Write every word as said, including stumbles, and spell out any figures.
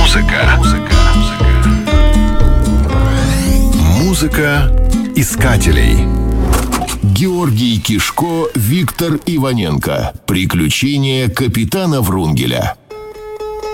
Музыка. Музыка. Музыка искателей. Георгий Кишко, Виктор Иваненко. Приключения капитана Врунгеля.